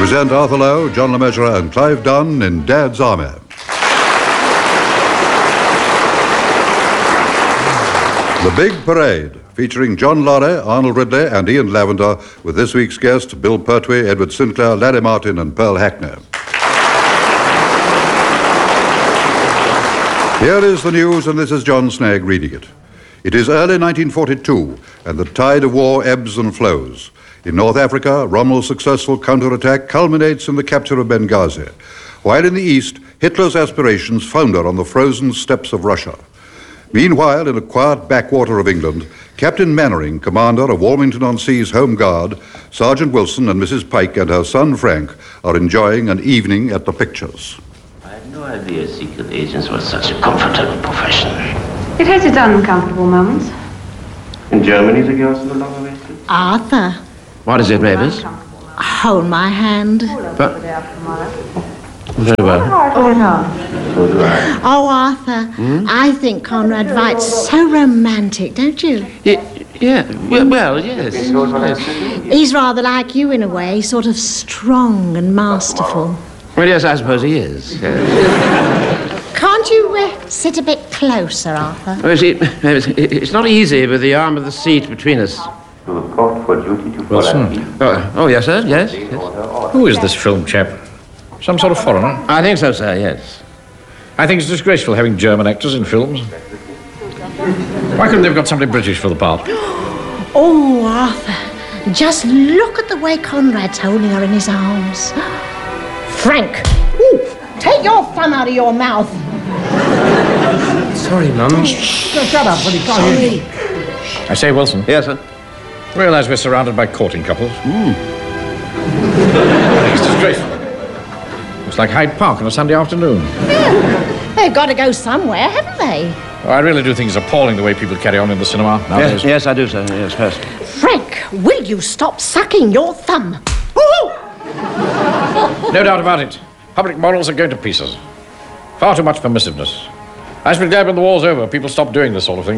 present Arthur Lowe, John LeMessurier and Clive Dunn in Dad's Army. The Big Parade, featuring John Lorry, Arnold Ridley and Ian Lavender, with this week's guests Bill Pertwee, Edward Sinclair, Larry Martin and Pearl Hackney. Here is the news, and this is John Snagg reading it. It is early 1942, and the tide of war ebbs and flows. In North Africa, Rommel's successful counterattack culminates in the capture of Benghazi, while in the east, Hitler's aspirations founder on the frozen steppes of Russia. Meanwhile, in a quiet backwater of England, Captain Mannering, commander of Walmington-on-Sea's Home Guard, Sergeant Wilson and Mrs. Pike and her son Frank are enjoying an evening at the pictures. I had no idea secret agents were such a comfortable profession. It has its uncomfortable moments. In Germany, the girls are no longer arrested? Arthur, What is it, Mavis? hold my hand. Very well. Oh, Arthur, I think Conrad Veit's so romantic, don't you? Yeah. Well, yes. He's rather like you in a way, sort of strong and masterful. Well, yes, I suppose he is. Can't you sit a bit closer, Arthur? Oh, you see, Mavis, it's not easy with the arm of the seat between us. Wilson. Oh, yes, sir, yes. Who is this film chap? Some sort of foreigner? I think so, sir, yes. I think it's disgraceful having German actors in films. Why couldn't they have got somebody British for the part? Oh, Arthur, just look at the way Conrad's holding her in his arms. Frank, take your thumb out of your mouth. Sorry, Mum. Shut up, buddy. Sorry. I say, Wilson. Yes, sir. Realise we're surrounded by courting couples. It's disgraceful. It's like Hyde Park on a Sunday afternoon. Yeah. They've got to go somewhere, haven't they? Oh, I really do think it's appalling the way people carry on in the cinema nowadays. Yes, I do, sir. Yes, first. Frank, will you stop sucking your thumb? No doubt about it. Public morals are going to pieces. Far too much permissiveness. I should be glad when the war's over, people stop doing this sort of thing.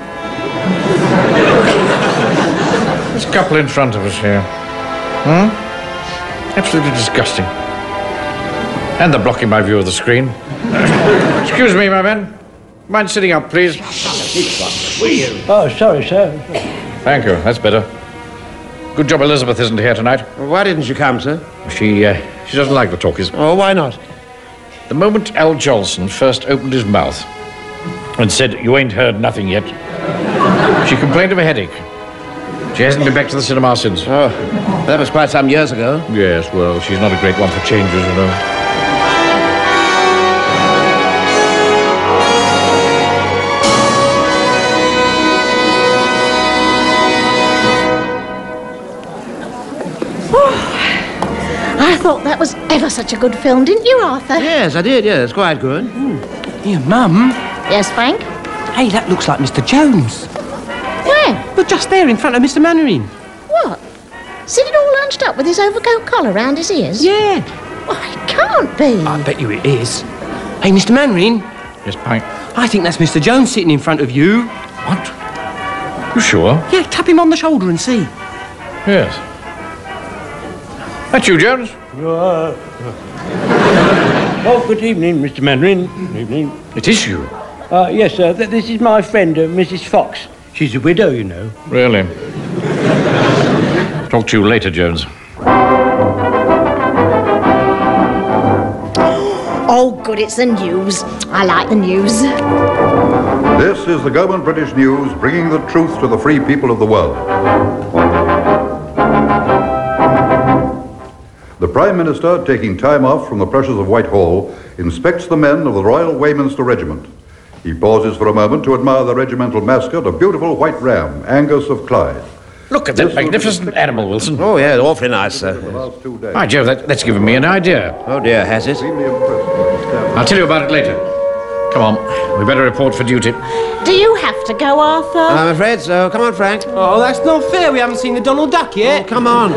This couple in front of us here. Absolutely disgusting. And they're blocking my view of the screen. Excuse me, my man. Mind sitting up, please? Oh, sorry, sir. Thank you. That's better. Good job Elizabeth isn't here tonight. Well, why didn't you come, sir? She doesn't like the talkies. Oh, why not? The moment Al Jolson first opened his mouth and said, "You ain't heard nothing yet," she complained of a headache. She hasn't been back to the cinema since. Oh, that was quite some years ago. Yes, well, she's not a great one for changes, you know. I thought that was ever such a good film, didn't you, Arthur? Yes, I did, yes. Quite good. Here, Mum. Yes, Frank? Hey, that looks like Mr. Jones. Where? But just there in front of Mr. Mannering. What? Sitting all hunched up with his overcoat collar round his ears? Yeah. Why, it can't be. I bet you it is. Hey, Mr. Mannering. Yes, Pike. I think that's Mr. Jones sitting in front of you. What? You sure? Yeah, tap him on the shoulder and see. Yes. That's you, Jones? Oh, good evening, Mr. Mannering. Good evening. It is you. Yes, sir. This is my friend, Mrs. Fox. She's a widow, you know. Really? Talk to you later, Jones. Oh, good, it's the news. I like the news. This is the Government British News, bringing the truth to the free people of the world. The Prime Minister, taking time off from the pressures of Whitehall, inspects the men of the Royal Wayminster Regiment. He pauses for a moment to admire the regimental mascot, a beautiful white ram, Angus of Clyde. Look at that magnificent animal, Wilson. Oh, yeah, awfully nice, sir. By Jove, that's given me an idea. Oh, dear, has it? I'll tell you about it later. Come on, we better report for duty. Do you have to go, Arthur? I'm afraid so. Come on, Frank. Oh, that's not fair. We haven't seen the Donald Duck yet. Oh, come on.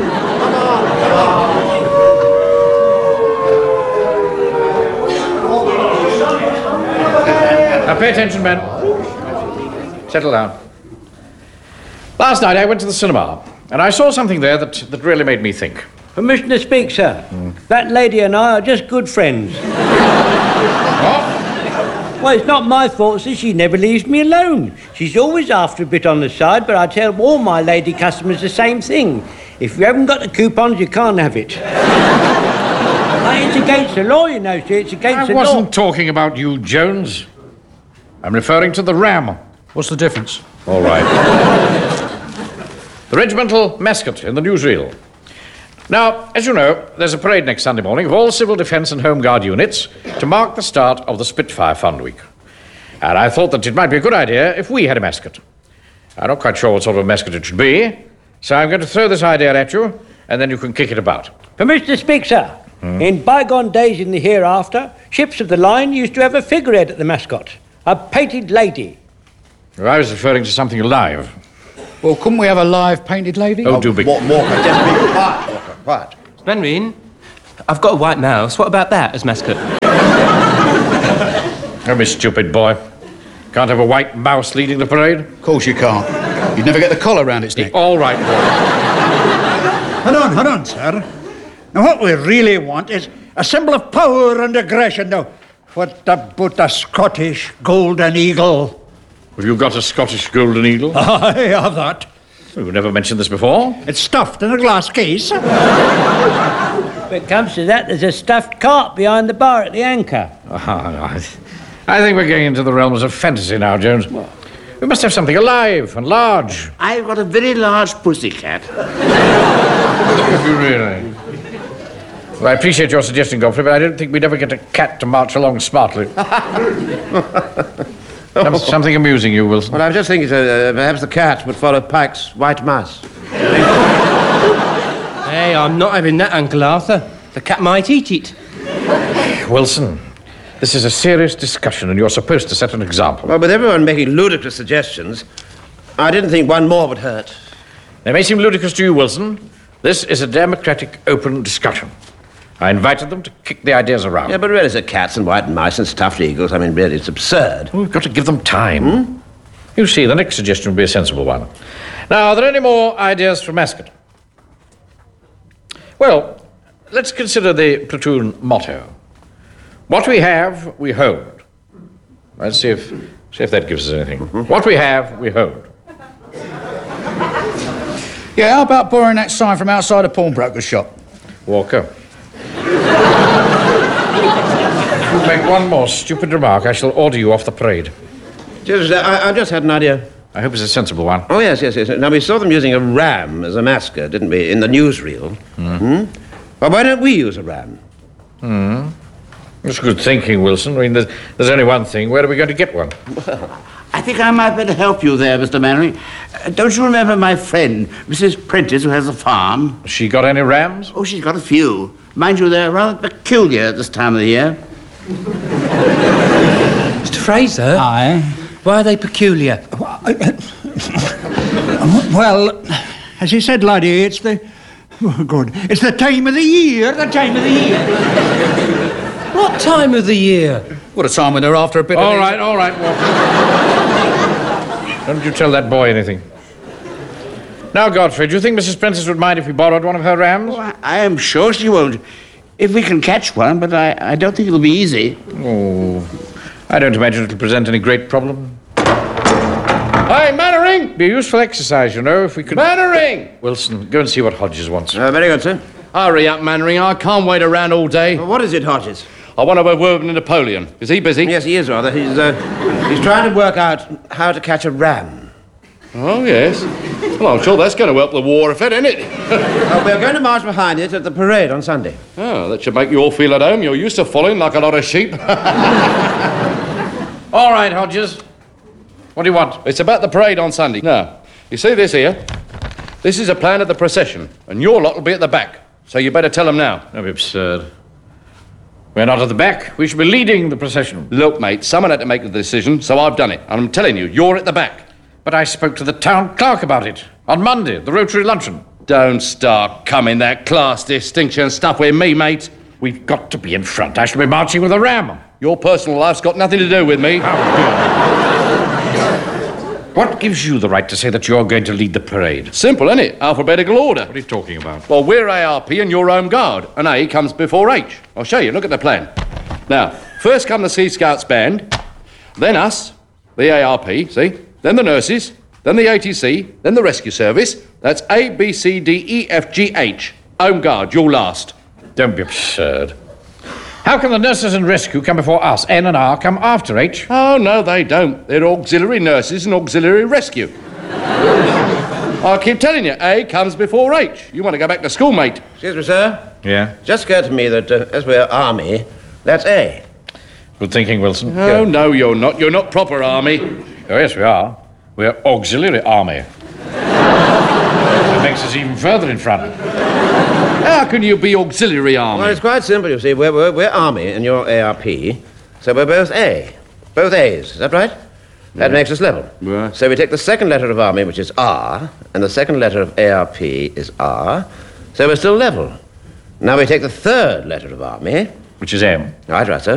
Now, pay attention, men. Settle down. Last night I went to the cinema, and I saw something there that really made me think. Permission to speak, sir. That lady and I are just good friends. Well, it's not my fault, sir. She never leaves me alone. She's always after a bit on the side, but I tell all my lady customers the same thing. If you haven't got the coupons, you can't have it. It's against the law, you know, sir. It's against the law. I wasn't talking about you, Jones. I'm referring to the ram. What's the difference? All right. The regimental mascot in the newsreel. Now, as you know, there's a parade next Sunday morning of all Civil Defence and Home Guard units to mark the start of the Spitfire Fund Week. And I thought that it might be a good idea if we had a mascot. I'm not quite sure what sort of a mascot it should be, so I'm going to throw this idea at you, and then you can kick it about. Permission to speak, sir. In bygone days in the hereafter, ships of the line used to have a figurehead at the mascot, a painted lady. I was referring to something alive. Well, couldn't we have a live painted lady? Oh, do big. Walker, just be quiet, Walker, quiet. Mandarin, I've got a white mouse. What about that as mascot? Don't be stupid, boy. Can't have a white mouse leading the parade? Of course you can't. You'd never get the collar round its neck. All right, boy. Hold on, sir. Now, what we really want is a symbol of power and aggression. Now, what about a Scottish golden eagle? Have you got a Scottish golden eagle? I have that. You've never mentioned this before. It's stuffed in a glass case. If it comes to that, there's a stuffed cart behind the bar at the Anchor. I think we're getting into the realms of fantasy now, Jones. We must have something alive and large. I've got a very large pussycat. Have you really? Well, I appreciate your suggestion, Godfrey, but I don't think we'd ever get a cat to march along smartly. Something amusing you, Wilson. Well, I was just thinking, perhaps the cat would follow Pike's white mouse. Hey, I'm not having that, Uncle Arthur. The cat might eat it. Wilson, this is a serious discussion, and you're supposed to set an example. Well, with everyone making ludicrous suggestions, I didn't think one more would hurt. They may seem ludicrous to you, Wilson. This is a democratic, open discussion. I invited them to kick the ideas around. Yeah, but really, it's cats and white mice and stuffed eagles. I mean, really, it's absurd. We've got to give them time. You see, the next suggestion will be a sensible one. Now, are there any more ideas for mascot? Well, let's consider the platoon motto. What we have, we hold. Let's see if that gives us anything. What we have, we hold. Yeah, how about borrowing that sign from outside a pawnbroker's shop? Walker. If you make one more stupid remark, I shall order you off the parade. I just had an idea. I hope it's a sensible one. Oh, yes. Now, we saw them using a ram as a mascot, didn't we, in the newsreel? Well, why don't we use a ram? That's good thinking, Wilson. I mean, there's only one thing. Where are we going to get one? I think I might better help you there, Mr. Mannering. Don't you remember my friend, Mrs. Prentice, who has a farm? Has she got any rams? Oh, she's got a few. Mind you, they're rather peculiar at this time of the year. Mr. Fraser? Aye? Why are they peculiar? Well, as you said, laddie, it's the... Oh, good. It's the time of the year, What time of the year? What a time when they're after a bit of... All right, Walker. Don't you tell that boy anything. Now, Godfrey, do you think Mrs. Prentice would mind if we borrowed one of her rams? Oh, I am sure she won't. If we can catch one, but I don't think it'll be easy. Oh, I don't imagine it'll present any great problem. Hey, Mannering! Be a useful exercise, you know, if we could... Mannering! Wilson, go and see what Hodges wants. Very good, sir. Hurry up, Mannering. I can't wait around all day. Well, what is it, Hodges? I want to have a word with Napoleon. Is he busy? Yes, he is, rather. He's trying to work out how to catch a ram. Oh, yes. Well, I'm sure that's going to help the war effort, isn't it? We're going to march behind it at the parade on Sunday. Oh, that should make you all feel at home. You're used to following like a lot of sheep. All right, Hodges. What do you want? It's about the parade on Sunday. Now, you see this here? This is a plan of the procession, and your lot will be at the back. So you better tell them now. That'd be absurd. We're not at the back. We should be leading the procession. Look, mate, someone had to make the decision, so I've done it. And I'm telling you, you're at the back. But I spoke to the town clerk about it on Monday, the Rotary luncheon. Don't start coming that class distinction stuff with me, mate. We've got to be in front. I shall be marching with a ram. Your personal life's got nothing to do with me. What gives you the right to say that you're going to lead the parade? Simple, isn't it? Alphabetical order. What are you talking about? Well, we're ARP and you're Home Guard, and A comes before H. I'll show you. Look at the plan. Now, first come the Sea Scouts band, then us, the ARP, see? Then the nurses, then the ATC, then the rescue service. That's A, B, C, D, E, F, G, H. Home Guard, you're last. Don't be absurd. How can the nurses and rescue come before us? N and R come after H. Oh, no, they don't. They're auxiliary nurses and auxiliary rescue. I keep telling you, A comes before H. You want to go back to school, mate. Excuse me, sir. Yeah? Just occurred to me that as we're Army, that's A. Good thinking, Wilson. Oh, no, you're not. You're not proper Army. Oh, yes, we are. We're auxiliary army. That makes us even further in front. How can you be auxiliary army? Well, it's quite simple, you see. We're Army and you're ARP, so we're both A. Both A's, is that right? That makes us level. Right. So we take the second letter of Army, which is R, and the second letter of ARP is R, so we're still level. Now we take the third letter of Army, Which is M. right, sir.